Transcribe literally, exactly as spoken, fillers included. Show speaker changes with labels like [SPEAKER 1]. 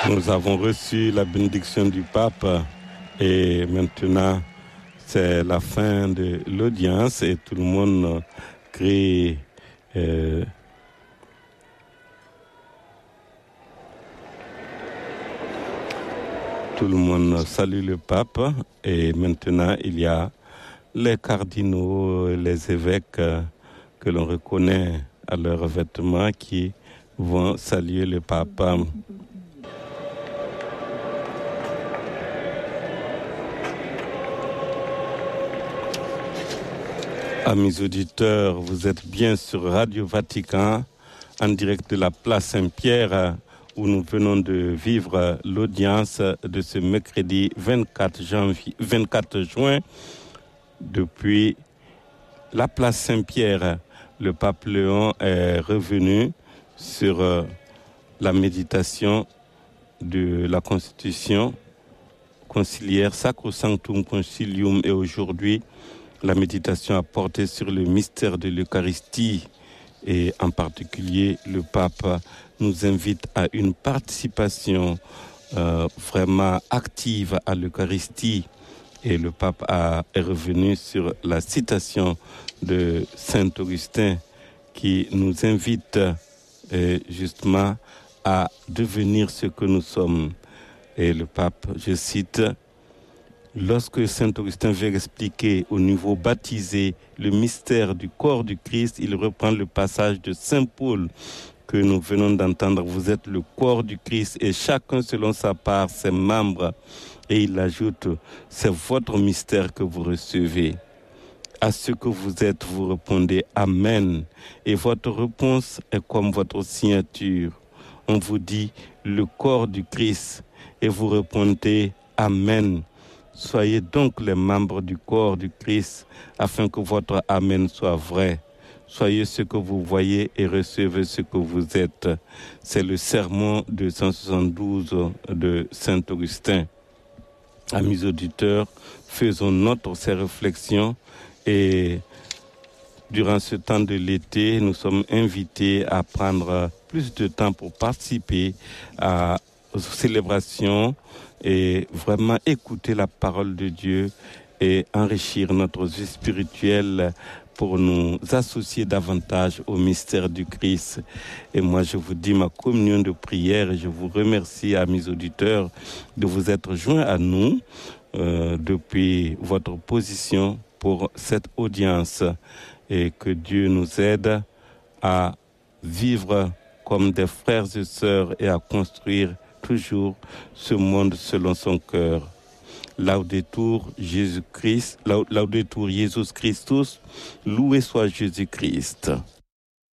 [SPEAKER 1] Nous avons reçu la bénédiction du pape et maintenant c'est la fin de l'audience et tout le monde crie euh, tout le monde salue le pape et maintenant il y a les cardinaux, les évêques que l'on reconnaît à leurs vêtements qui vont saluer le pape. Amis auditeurs, vous êtes bien sur Radio Vatican, en direct de la place Saint-Pierre, où nous venons de vivre l'audience de ce mercredi vingt-quatre janvier, vingt-quatre juin. Depuis la place Saint-Pierre, le pape Léon est revenu sur la méditation de la Constitution conciliaire Sacrosanctum Concilium et aujourd'hui, la méditation a porté sur le mystère de l'Eucharistie et en particulier le pape nous invite à une participation euh, vraiment active à l'Eucharistie et le pape a, est revenu sur la citation de Saint Augustin qui nous invite euh, justement à devenir ce que nous sommes. Et le pape, je cite, lorsque Saint Augustin veut expliquer au niveau baptisé le mystère du corps du Christ, il reprend le passage de Saint Paul que nous venons d'entendre. Vous êtes le corps du Christ et chacun selon sa part, ses membres. Et il ajoute, c'est votre mystère que vous recevez. À ce que vous êtes, vous répondez Amen. Et votre réponse est comme votre signature. On vous dit le corps du Christ et vous répondez Amen. Soyez donc les membres du corps du Christ afin que votre Amen soit vrai. Soyez ce que vous voyez et recevez ce que vous êtes. C'est le sermon deux cent soixante-douze de Saint Augustin. Amis auditeurs, faisons notre ces réflexions et durant ce temps de l'été, nous sommes invités à prendre plus de temps pour participer à, aux célébrations et vraiment écouter la parole de Dieu et enrichir notre vie spirituelle pour nous associer davantage au mystère du Christ. Et moi, je vous dis ma communion de prière et je vous remercie, amis auditeurs, de vous être joints à nous euh, depuis votre position pour cette audience et que Dieu nous aide à vivre comme des frères et sœurs et à construire toujours ce monde selon son cœur. Laudetur Jésus Christ, Laudetur Jesus Christus, loué soit Jésus Christ.